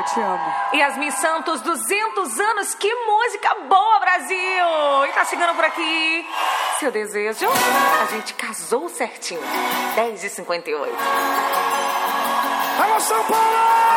te amo. Yasmin Santos, 200 anos, que música boa, Brasil! E tá chegando por aqui seu desejo. A gente casou certinho. 10h58. Alô, São Paulo!